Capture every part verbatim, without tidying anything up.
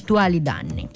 eventuali danni.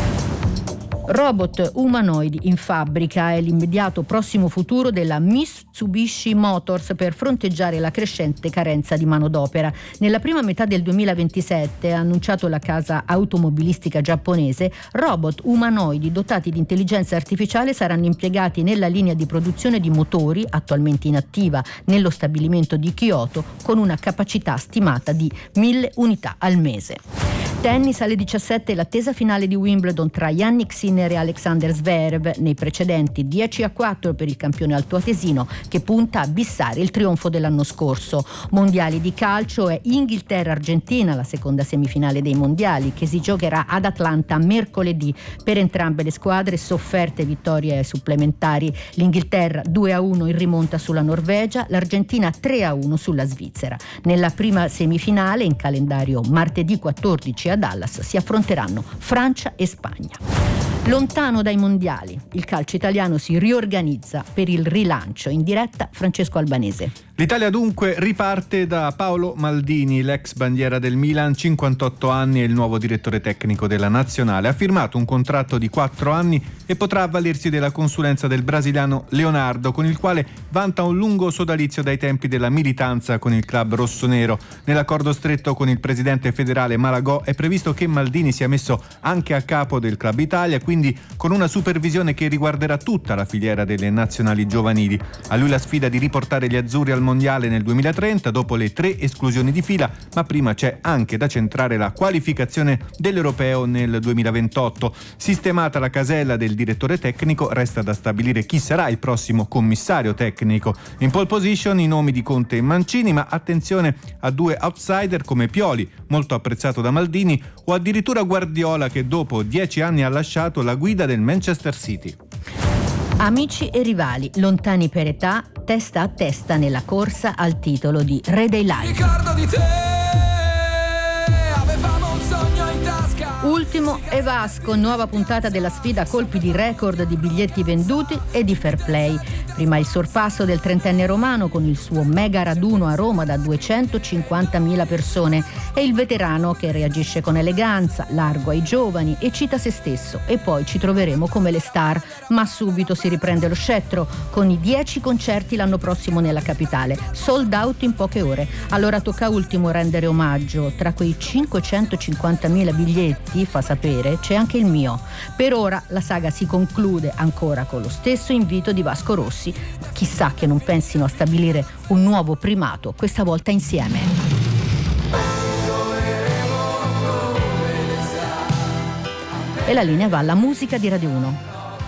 Robot umanoidi in fabbrica è l'immediato prossimo futuro della Mitsubishi Motors per fronteggiare la crescente carenza di manodopera. Nella prima metà del duemilaventisette, ha annunciato la casa automobilistica giapponese, robot umanoidi dotati di intelligenza artificiale saranno impiegati nella linea di produzione di motori, attualmente inattiva nello stabilimento di Kyoto, con una capacità stimata di mille unità al mese. Tennis alle diciassette, l'attesa finale di Wimbledon tra Jannik Sinner e Alexander Zverev, nei precedenti dieci a quattro per il campione altoatesino che punta a bissare il trionfo dell'anno scorso. Mondiali di calcio è Inghilterra-Argentina, la seconda semifinale dei mondiali, che si giocherà ad Atlanta mercoledì. Per entrambe le squadre sofferte vittorie supplementari. L'Inghilterra due a uno in rimonta sulla Norvegia, l'Argentina tre a uno sulla Svizzera. Nella prima semifinale, in calendario martedì quattordici a Dallas, si affronteranno Francia e Spagna. Lontano dai mondiali, il calcio italiano si riorganizza per il rilancio. In diretta Francesco Albanese. L'Italia dunque riparte da Paolo Maldini, l'ex bandiera del Milan, cinquantotto anni, e il nuovo direttore tecnico della nazionale. Ha firmato un contratto di quattro anni e potrà avvalersi della consulenza del brasiliano Leonardo, con il quale vanta un lungo sodalizio dai tempi della militanza con il club rossonero. Nell'accordo stretto con il presidente federale Malagò è previsto che Maldini sia messo anche a capo del Club Italia, quindi con una supervisione che riguarderà tutta la filiera delle nazionali giovanili. A lui la sfida di riportare gli azzurri al mondiale nel duemilatrenta, dopo le tre esclusioni di fila, ma prima c'è anche da centrare la qualificazione dell'Europeo nel duemilaventotto. Sistemata la casella del direttore tecnico, resta da stabilire chi sarà il prossimo commissario tecnico. In pole position i nomi di Conte e Mancini, ma attenzione a due outsider come Pioli, molto apprezzato da Maldini, o addirittura Guardiola, che dopo dieci anni ha lasciato la guida del Manchester City. Amici e rivali, lontani per età, testa a testa nella corsa al titolo di Re dei Live. Ricordo di te, avevamo un sogno in tasca. Ultimo e Vasco, nuova puntata della sfida a colpi di record di biglietti venduti e di fair play. Prima il sorpasso del trentenne romano con il suo mega raduno a Roma da duecentocinquantamila persone, e il veterano che reagisce con eleganza, largo ai giovani e cita se stesso: e poi ci troveremo come le star. Ma subito si riprende lo scettro con i dieci concerti l'anno prossimo nella capitale, sold out in poche ore. Allora tocca ultimo rendere omaggio. Tra quei cinquecentocinquantamila biglietti, fa sapere, c'è anche il mio. Per ora la saga si conclude ancora con lo stesso invito di Vasco Rossi. Chissà che non pensino a stabilire un nuovo primato, questa volta insieme. E la linea va alla musica di Radio uno.